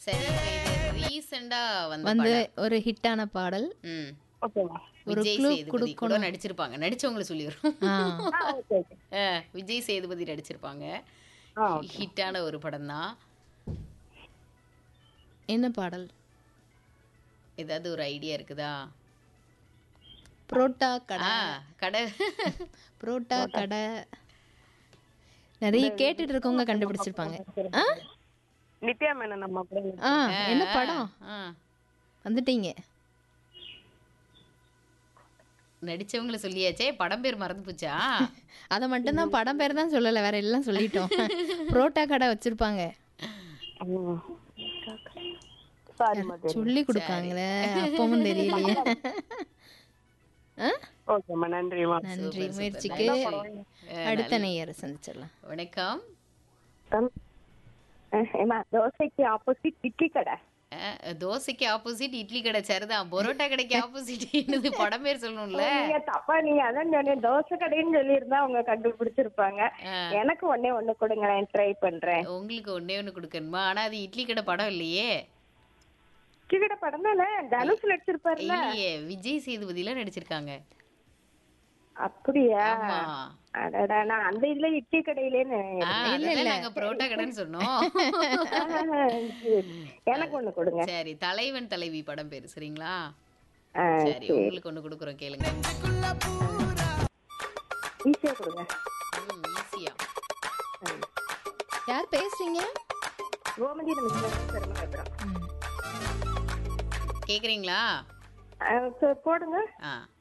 சரி, இப்ப இது ரீசெண்டா வந்த வந்து படம். ஒரு ஹிட்டான பாடல். ம். ஓகேவா? ஒரு விஜய் க்ளூ சேதுபதி கூட குடுக்கணும். நடிச்சிருப்பாங்க. நடிச்சவங்கள சொல்லிடுறோம். ஆ ஓகே ஓகே. விஜய் சேதுபதி நடிச்சிருப்பாங்க. ஓகே. ஹிட்டான ஒரு படம் தான். என்ன பாடல்? ஏதாவது ஒரு ஐடியா இருக்குதா? புரோட்டா கடை. கடை. புரோட்டா கடை. நிறைய கேட்டுட்டு இருக்கவங்க கண்டுபிடிச்சிருப்பாங்க. ஆ? நித்யா மேனன் நம்ம கூட ஆ, என்ன படம்? ஆ. வந்துட்டீங்க. நடிச்சவங்கள சொல்லியாச்சே, படம் பேர் மறந்து போச்சா? அதை மட்டும்தான் படம் பேர் தான் சொல்லலை, வேற எல்லாம் சொல்லிட்டோம். புரோட்டா கடை வச்சிருப்பாங்க. சாரி மாதிரி. சொல்லி கொடுக்காங்களே, அப்பவும் தெரியலையே. ஆ? ஓகேம்மா, நன்றிம்மா. நன்றி. முயற்சிக்கு அடுத்த நேயரை சந்திச்சிடலாம். வணக்கம். ஏமா, தோசைக்கு ஆப்போசிட் இட்லி கடை. தோசைக்கு ஆப்போசிட் இட்லி கடை சரிதான். பரோட்டா கடைக்கு ஆப்போசிட் என்னது படம் பேர் சொல்லணும்ல. நீங்க தப்பா, நீங்க அதான் சொன்னேன் தோசை கடைன்னு சொல்லியிருந்தா அவங்க கண்டுபிடிச்சிருப்பாங்க. எனக்கு ஒண்ணு கொடுங்க, நான் ட்ரை பண்றேன். உங்களுக்கு ஒன்னே ஒண்ணு கொடுக்கணுமா? ஆனா அது இட்லி கடை படம் இல்லையே. இட்லி கடை படம் தானே, தனுஷ் நடிச்சிருப்பாருல்ல. இல்லையே, விஜய் சேதுபதியில நடிச்சிருக்காங்க. அப்படியா? ஆமா. அடடா, நான் அந்த இதுல இட்லி கடையிலேன்னு. இல்ல நாங்க பரோட்டா கடைன்னு சொன்னோம். எனக்கு ஒண்ணு கொடுங்க. சரி, தலைவன் தலைவி படம் பேரு சரிங்களா? ஆ, சரி, உங்களுக்கு ஒண்ணு கொடுக்குறோம் கேளுங்க. ஈஸியா கொடுங்க. ஈஸியா. யார் பேசுறீங்க? கோமதி கேக்குறீங்களா? போடுங்க. ஆ